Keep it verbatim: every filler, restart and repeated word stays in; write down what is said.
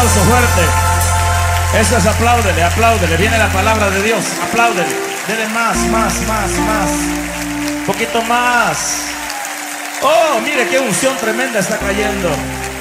aplauso fuerte. Eso es, apláudele, apláudele. Viene la palabra de Dios, apláudele. Dele más, más, más, más. Un poquito más. Oh, mire qué unción tremenda está cayendo.